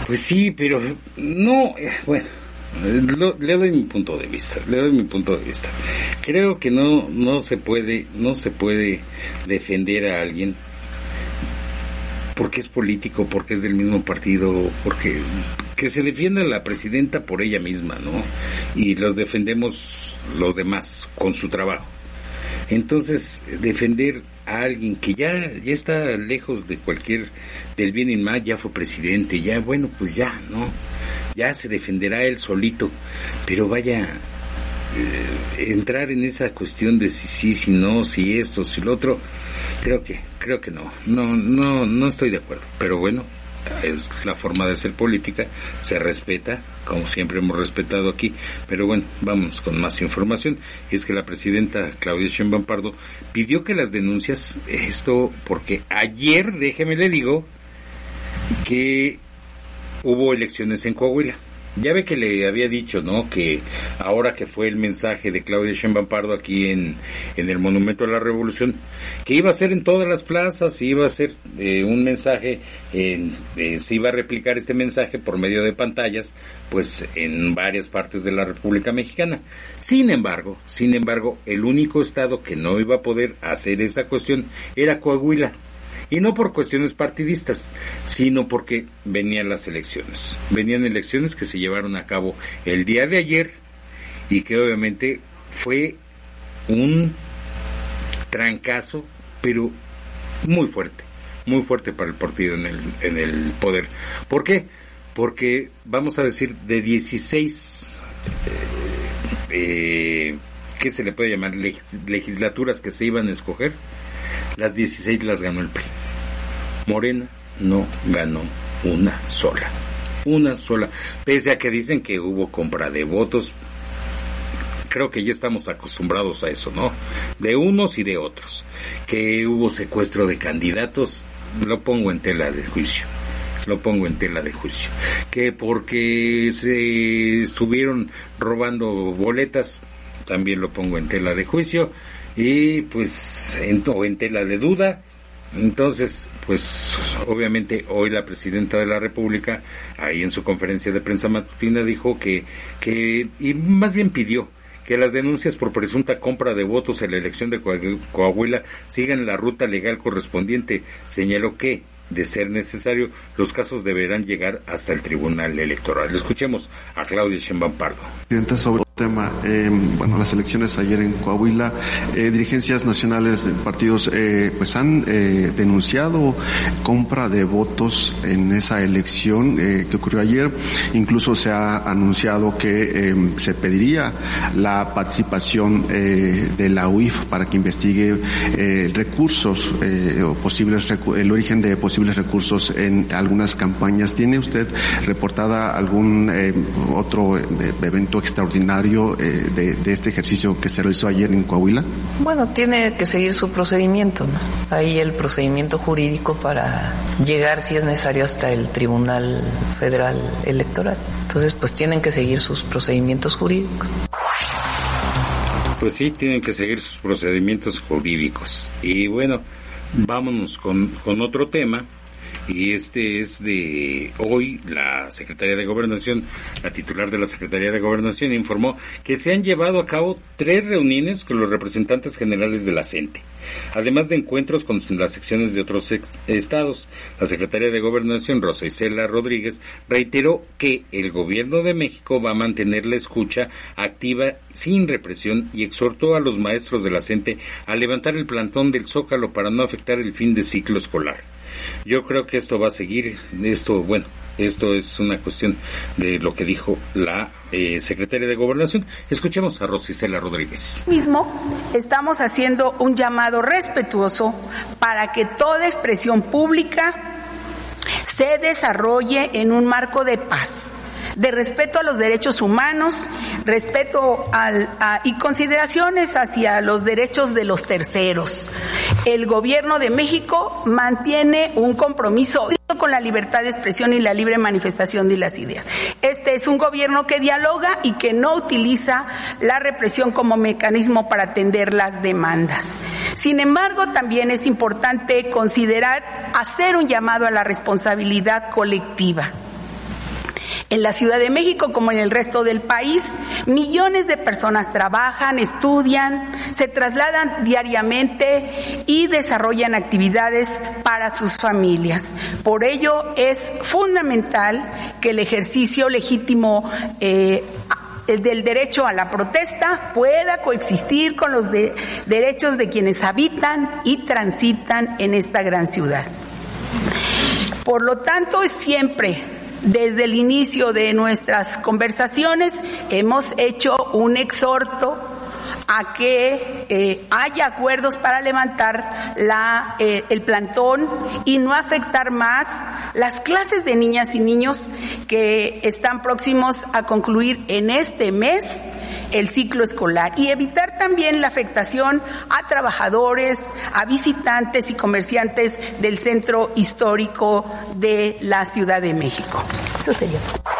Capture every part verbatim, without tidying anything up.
Pues sí, pero no, eh, bueno, lo, le doy mi punto de vista, le doy mi punto de vista. Creo que no, no se puede, no se puede defender a alguien porque es político, porque es del mismo partido, porque que se defienda la presidenta por ella misma, ¿no? Y los defendemos los demás con su trabajo. Entonces, defender a alguien que ya, ya está lejos de cualquier, del bien y mal, ya fue presidente, ya, bueno, pues ya, ¿no? Ya se defenderá él solito, pero vaya, eh, entrar en esa cuestión de si sí, si no, si esto, si lo otro, creo que, creo que no, no, no, no estoy de acuerdo, pero bueno, es la forma de hacer política, se respeta, como siempre hemos respetado aquí, pero bueno, vamos con más información. Es que la presidenta Claudia Sheinbaum Pardo pidió que las denuncias, esto porque ayer, déjeme le digo, que hubo elecciones en Coahuila. Ya ve que le había dicho, ¿no?, que ahora que fue el mensaje de Claudia Sheinbaum Pardo aquí en, en el Monumento a la Revolución, que iba a ser en todas las plazas, iba a ser eh, un mensaje, en, eh, se iba a replicar este mensaje por medio de pantallas, pues en varias partes de la República Mexicana. Sin embargo, sin embargo, el único estado que no iba a poder hacer esa cuestión era Coahuila. Y no por cuestiones partidistas, sino porque venían las elecciones. Venían elecciones que se llevaron a cabo el día de ayer y que obviamente fue un trancazo, pero muy fuerte, muy fuerte para el partido en el, en el poder. ¿Por qué? Porque, vamos a decir, de dieciséis, eh, eh, ¿qué se le puede llamar? Legislaturas que se iban a escoger, las dieciséis las ganó el P R I. Morena no ganó una sola, una sola, pese a que dicen que hubo compra de votos. Creo que ya estamos acostumbrados a eso, ¿no? De unos y de otros. Que hubo secuestro de candidatos, lo pongo en tela de juicio. Lo pongo en tela de juicio. Que porque se estuvieron robando boletas, también lo pongo en tela de juicio. Y pues en, o en tela de duda. Entonces, pues obviamente hoy la presidenta de la República, ahí en su conferencia de prensa matutina, dijo que, que y más bien pidió que las denuncias por presunta compra de votos en la elección de Coahuila sigan la ruta legal correspondiente. Señaló que, de ser necesario, los casos deberán llegar hasta el Tribunal Electoral. Escuchemos a Claudia Sheinbaum Pardo. Presidente, sobre el tema, eh, bueno, las elecciones ayer en Coahuila, eh, dirigencias nacionales de partidos eh, pues han eh, denunciado compra de votos en esa elección eh, que ocurrió ayer. Incluso se ha anunciado que eh, se pediría la participación eh, de la U I F para que investigue eh, recursos eh, o posibles recu- el origen de posibles recursos en algunas campañas. ¿Tiene usted reportada algún eh, otro eh, evento extraordinario eh, de, de este ejercicio que se realizó ayer en Coahuila? Bueno, tiene que seguir su procedimiento, ¿no? Ahí el procedimiento jurídico para llegar, si es necesario, hasta el Tribunal Federal Electoral. Entonces, pues tienen que seguir sus procedimientos jurídicos. Pues sí, tienen que seguir sus procedimientos jurídicos. Y bueno, vámonos con, con otro tema, y este es de hoy. La Secretaría de Gobernación, la titular de la Secretaría de Gobernación, informó que se han llevado a cabo tres reuniones con los representantes generales de la CENTE, además de encuentros con las secciones de otros ex- estados. La Secretaría de Gobernación, Rosa Isela Rodríguez, reiteró que el Gobierno de México va a mantener la escucha activa sin represión y exhortó a los maestros de la CENTE a levantar el plantón del Zócalo para no afectar el fin de ciclo escolar. Yo creo que esto va a seguir, esto, bueno, esto es una cuestión de lo que dijo la eh, Secretaria de Gobernación. Escuchemos a Rosa Isela Rodríguez. Mismo, estamos haciendo un llamado respetuoso para que toda expresión pública se desarrolle en un marco de paz, de respeto a los derechos humanos, respeto al, a, y consideraciones hacia los derechos de los terceros. El Gobierno de México mantiene un compromiso con la libertad de expresión y la libre manifestación de las ideas. Este es un gobierno que dialoga y que no utiliza la represión como mecanismo para atender las demandas. Sin embargo, también es importante considerar hacer un llamado a la responsabilidad colectiva. En la Ciudad de México, como en el resto del país, millones de personas trabajan, estudian, se trasladan diariamente y desarrollan actividades para sus familias. Por ello, es fundamental que el ejercicio legítimo eh, del derecho a la protesta pueda coexistir con los de, derechos de quienes habitan y transitan en esta gran ciudad. Por lo tanto, es siempre, desde el inicio de nuestras conversaciones, hemos hecho un exhorto a que eh, haya acuerdos para levantar la, eh, el plantón y no afectar más las clases de niñas y niños que están próximos a concluir en este mes el ciclo escolar, y evitar también la afectación a trabajadores, a visitantes y comerciantes del centro histórico de la Ciudad de México. Eso sería.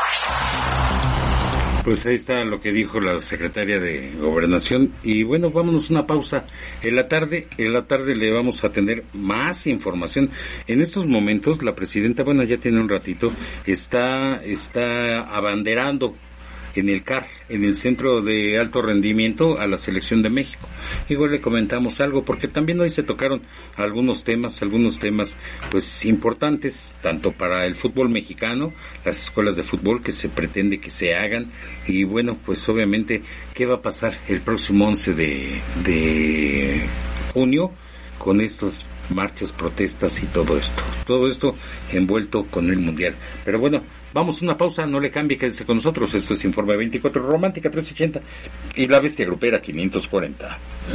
Pues ahí está lo que dijo la secretaria de Gobernación. Y bueno, vámonos a una pausa. En la tarde, en la tarde le vamos a tener más información. En estos momentos la presidenta, bueno, ya tiene un ratito, está, está abanderando en el C A R, en el Centro de Alto Rendimiento, a la Selección de México. Igual le comentamos algo, porque también hoy se tocaron algunos temas, algunos temas pues importantes, tanto para el fútbol mexicano, las escuelas de fútbol que se pretende que se hagan, y bueno, pues obviamente, ¿qué va a pasar el próximo once de junio con estas marchas, protestas y todo esto? Todo esto envuelto con el Mundial. Pero bueno, vamos a una pausa, no le cambie, quédese con nosotros. Esto es Informe veinticuatro, Romántica trescientos ochenta y La Bestia Grupera quinientos cuarenta.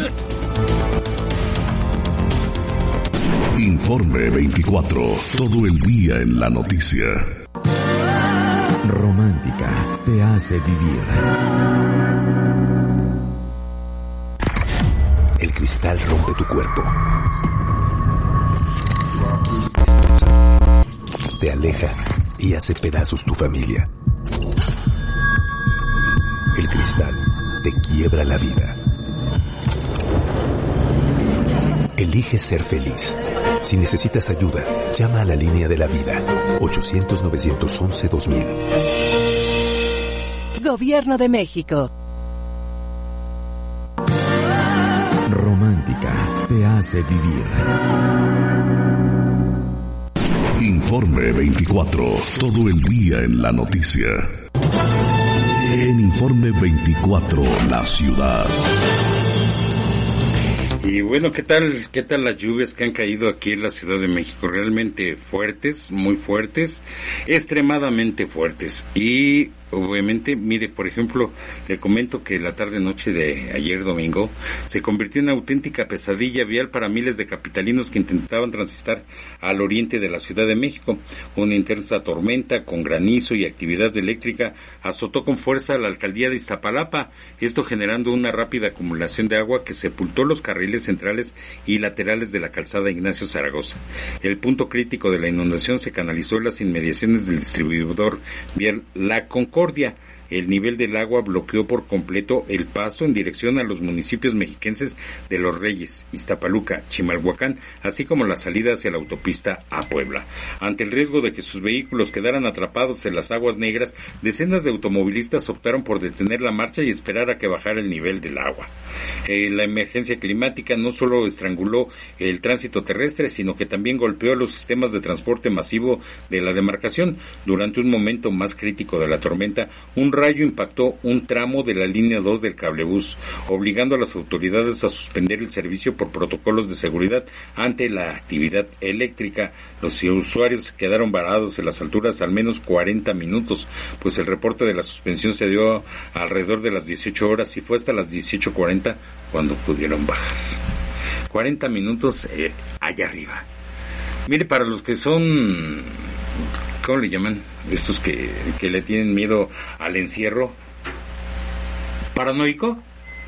Informe veinticuatro, todo el día en la noticia. Romántica te hace vivir. El cristal rompe tu cuerpo. Te aleja y hace pedazos tu familia. El cristal te quiebra la vida. Elige ser feliz. Si necesitas ayuda, llama a la línea de la vida. ochocientos, novecientos once, dos mil. Gobierno de México. Romántica te hace vivir. Informe veinticuatro, todo el día en la noticia. En Informe veinticuatro, la ciudad. Y bueno, ¿qué tal, qué tal las lluvias que han caído aquí en la Ciudad de México? Realmente fuertes, muy fuertes, extremadamente fuertes. Y obviamente, mire, por ejemplo, le comento que la tarde-noche de ayer domingo se convirtió en una auténtica pesadilla vial para miles de capitalinos que intentaban transitar al oriente de la Ciudad de México. Una intensa tormenta con granizo y actividad eléctrica azotó con fuerza a la alcaldía de Iztapalapa, esto generando una rápida acumulación de agua que sepultó los carriles centrales y laterales de la calzada Ignacio Zaragoza. El punto crítico de la inundación se canalizó en las inmediaciones del distribuidor vial La Concordia. El nivel del agua bloqueó por completo el paso en dirección a los municipios mexiquenses de Los Reyes, Iztapaluca, Chimalhuacán, así como la salida hacia la autopista a Puebla. Ante el riesgo de que sus vehículos quedaran atrapados en las aguas negras, decenas de automovilistas optaron por detener la marcha y esperar a que bajara el nivel del agua. Eh, la emergencia climática no solo estranguló el tránsito terrestre, sino que también golpeó los sistemas de transporte masivo de la demarcación. Durante un momento más crítico de la tormenta, un rayo impactó un tramo de la línea dos del cablebús, obligando a las autoridades a suspender el servicio por protocolos de seguridad ante la actividad eléctrica. Los usuarios quedaron varados en las alturas al menos cuarenta minutos, pues el reporte de la suspensión se dio alrededor de las dieciocho horas y fue hasta las dieciocho cuarenta cuando pudieron bajar. cuarenta minutos eh, allá arriba. Mire, para los que son, ¿cómo le llaman? Estos que, que le tienen miedo al encierro. ¿Paranoico?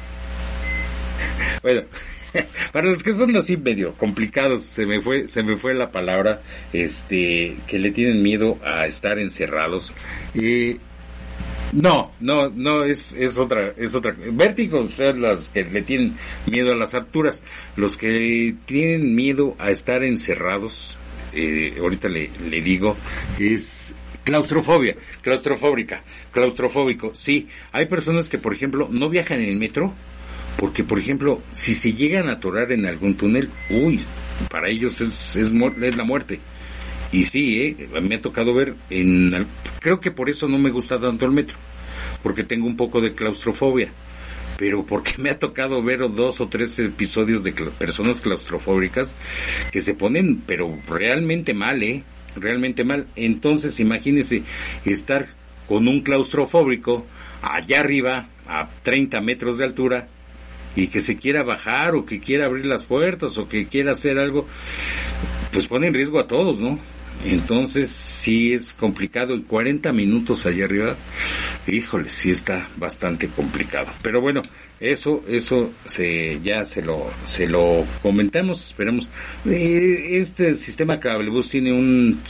Bueno, para los que son así medio complicados, se me fue, se me fue la palabra, este, que le tienen miedo a estar encerrados. Eh, no, no, no, es, es otra, es otra. Vértigo, o sea, los que le tienen miedo a las alturas. Los que tienen miedo a estar encerrados, eh, ahorita le, le digo, es Claustrofobia, claustrofóbica, claustrofóbico, sí. Hay personas que, por ejemplo, no viajan en el metro porque, por ejemplo, si se llegan a atorar en algún túnel, uy, para ellos es, es, es la muerte. Y sí, eh, me ha tocado ver, en, creo que por eso no me gusta tanto el metro, porque tengo un poco de claustrofobia, pero porque me ha tocado ver dos o tres episodios de cl- personas claustrofóbicas que se ponen, pero realmente mal, eh, realmente mal. Entonces imagínese estar con un claustrofóbico allá arriba, a treinta metros de altura, y que se quiera bajar, o que quiera abrir las puertas, o que quiera hacer algo, pues pone en riesgo a todos, ¿no? Entonces sí es complicado, y cuarenta minutos allá arriba, híjole, sí está bastante complicado. Pero bueno, eso eso se ya se lo se lo comentamos, esperamos. Eh, este sistema Cablebús tiene un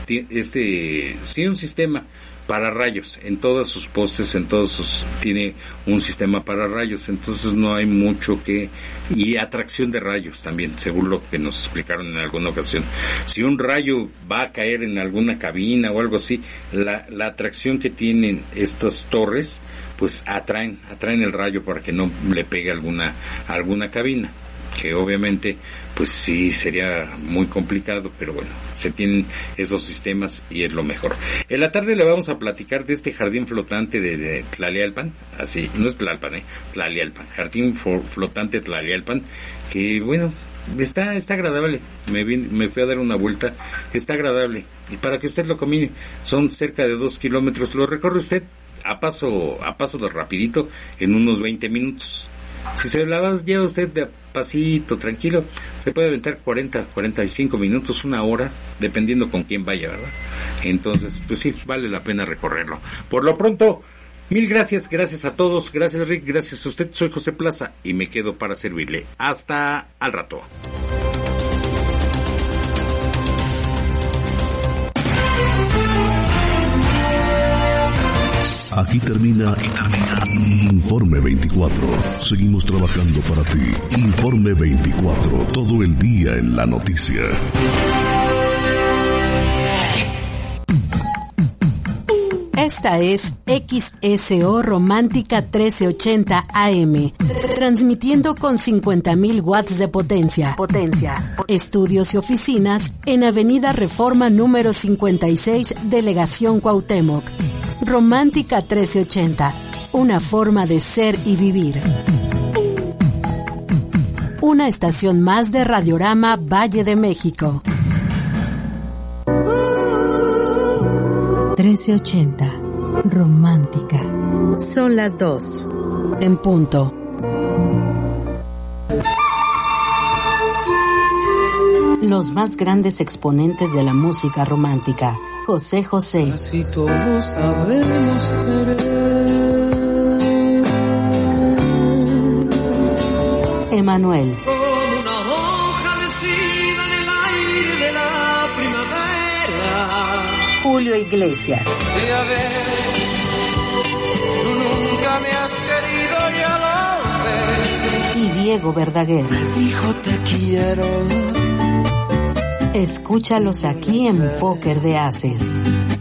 este sí un sistema para rayos en todos sus postes, en todos sus, tiene un sistema para rayos, entonces no hay mucho que, y atracción de rayos también, según lo que nos explicaron en alguna ocasión. Si un rayo va a caer en alguna cabina o algo así, la, la atracción que tienen estas torres, pues atraen, atraen el rayo para que no le pegue alguna, alguna cabina, que obviamente pues sí sería muy complicado, pero bueno, se tienen esos sistemas y es lo mejor. En la tarde le vamos a platicar de este jardín flotante de, de Tlallalpan, así, no es Tlalpan, eh, Tlallalpan, jardín flotante Tlallalpan, que bueno, está está agradable. Me vine, me fui a dar una vuelta, está agradable, y para que usted lo camine, son cerca de dos kilómetros, lo recorre usted a paso, a paso de rapidito en unos veinte minutos. Si se la va, lleva usted de pasito, tranquilo, se puede aventar cuarenta, cuarenta y cinco minutos, una hora, dependiendo con quién vaya, ¿verdad? Entonces, pues sí, vale la pena recorrerlo. Por lo pronto, mil gracias, gracias a todos, gracias Rick, gracias a usted, soy José Plaza y me quedo para servirle. Hasta al rato. Aquí termina, aquí termina Informe veinticuatro. Seguimos trabajando para ti. Informe veinticuatro, todo el día en la noticia. Esta es X S O Romántica trece ochenta A M, transmitiendo con cincuenta mil watts de potencia. Potencia. Estudios y oficinas en Avenida Reforma número cincuenta y seis, Delegación Cuauhtémoc. Romántica trece ochenta, una forma de ser y vivir. Una estación más de Radiorama Valle de México. trece ochenta, Romántica. Son las dos, en punto. Los más grandes exponentes de la música romántica. José José. Casi todos sabemos querer. Emanuel. Como una hoja nacida en el aire de la primavera. Julio Iglesias. Y a ver, tú nunca me has querido, ya lo ves. Y Diego Verdaguer. Me dijo te quiero. Escúchalos aquí en Póker de Haces.